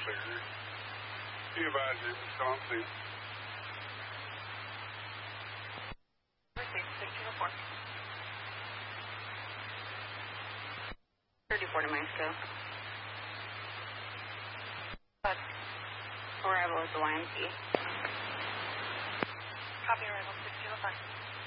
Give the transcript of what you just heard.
clear. Be advised, you still on scene. 1604. 34 to Mexico. Arrival at the YMC. Copy arrival 1605.